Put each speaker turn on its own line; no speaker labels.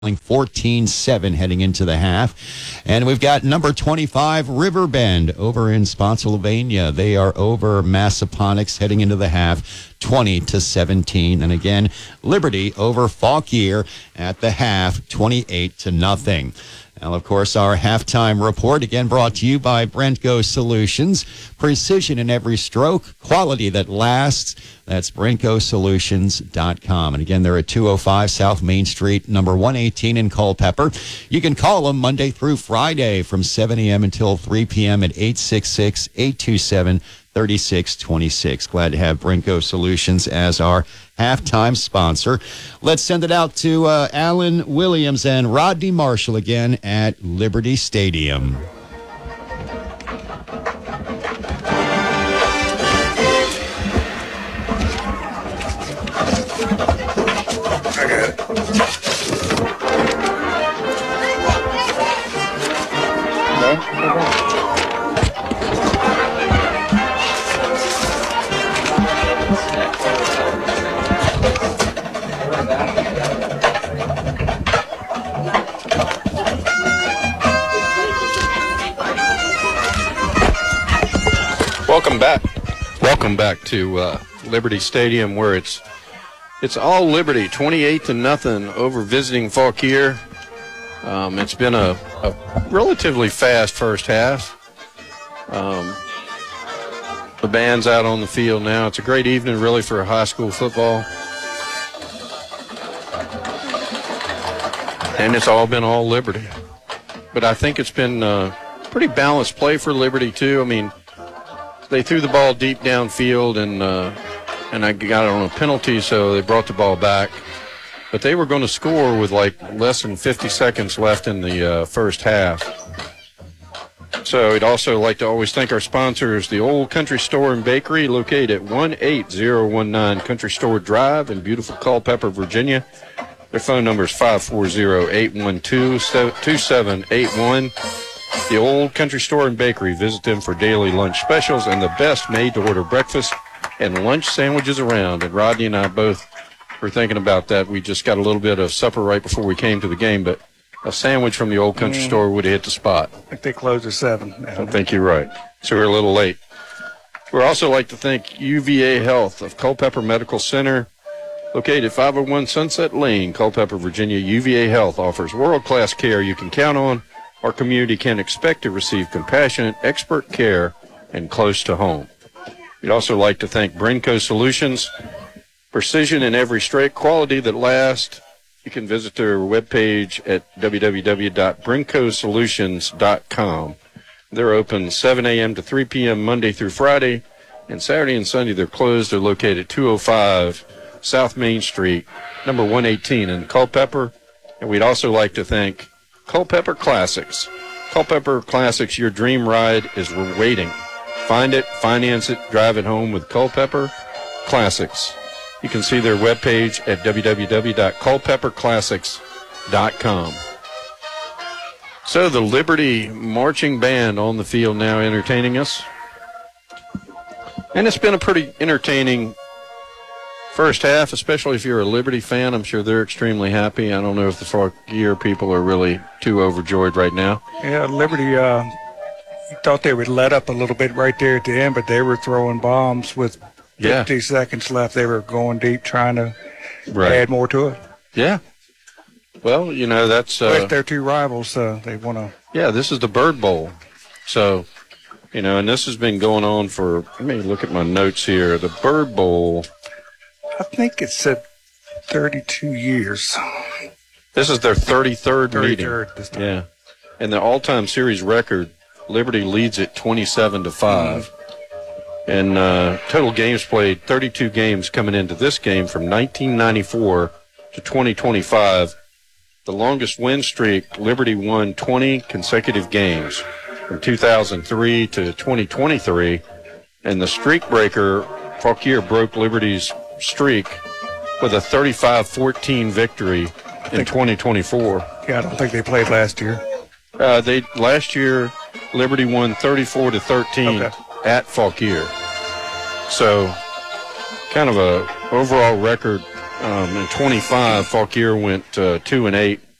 14-7 heading into the half. And we've got number 25, Riverbend, over in Spotsylvania. They are over Massaponax heading into the half, 20-17. And again, Liberty over Fauquier at the half, 28-0. Now, of course, our halftime report, again, brought to you by Brentco Solutions. Precision in every stroke, quality that lasts. That's BrentcoSolutions.com. And again, they're at 205 South Main Street, number 118 in Culpeper. You can call them Monday through Friday from 7 a.m. until 3 p.m. at 866-827-3626. Glad to have Brentco Solutions as our halftime sponsor. Let's send it out to Alan Williams and Rodney Marshall again at Liberty Stadium.
I got it.
Welcome back to Liberty Stadium, where it's all Liberty, 28-0 over visiting Fauquier. It's been a relatively fast first half. The band's out on the field now. It's a great evening, really, for high school football. And it's all been all Liberty. But I think it's been pretty balanced play for Liberty, too. I mean, they threw the ball deep downfield, and I got it on a penalty, so they brought the ball back. But they were going to score with like less than 50 seconds left in the first half. So I'd also like to always thank our sponsors, the Old Country Store and Bakery, located at 18019 Country Store Drive in beautiful Culpeper, Virginia. Their phone number is 540-812-2781. The Old Country Store and Bakery. Visit them for daily lunch specials and the best made-to-order breakfast and lunch sandwiches around. And Rodney and I both were thinking about that. We just got a little bit of supper right before we came to the game, but a sandwich from the Old Country Store would have hit the spot.
I think they closed at 7.
I think you're right. So we're a little late. We'd also like to thank UVA Health of Culpeper Medical Center, located at 501 Sunset Lane, Culpeper, Virginia. UVA Health offers world-class care you can count on. Our community can expect to receive compassionate, expert care and close to home. We'd also like to thank Brentco Solutions. Precision in every stroke, quality that lasts. You can visit their webpage at www.brencosolutions.com. They're open 7 a.m. to 3 p.m. Monday through Friday, and Saturday and Sunday they're closed. They're located at 205 South Main Street, number 118 in Culpeper. And we'd also like to thank Culpeper Classics. Culpeper Classics, your dream ride is waiting. Find it, finance it, drive it home with Culpeper Classics. You can see their webpage at www.culpeperclassics.com. So the Liberty Marching Band on the field now entertaining us. And it's been a pretty entertaining first half, especially if you're a Liberty fan. I'm sure they're extremely happy. I don't know if the Fauquier people are really too overjoyed right now.
Yeah, Liberty thought they would let up a little bit right there at the end, but they were throwing bombs with 50 seconds left. They were going deep, trying to add more to it.
Yeah. Well, you know, that's...
But they're two rivals, they want to...
Yeah, this is the Bird Bowl. So, you know, and this has been going on for... Let me look at my notes here. The Bird Bowl...
I think it said 32 years.
This is their 33rd meeting.
This time.
Yeah. And the all-time series record, Liberty leads it 27-5. And total games played, 32 games coming into this game from 1994 to 2025. The longest win streak, Liberty won 20 consecutive games from 2003 to 2023. And the streak breaker, Fauquier broke Liberty's streak with a 35-14 victory in 2024.
Yeah, I don't think they played last year.
Last year, Liberty won 34-13 at Fauquier. So, kind of a overall record in 25. Fauquier went 2-8.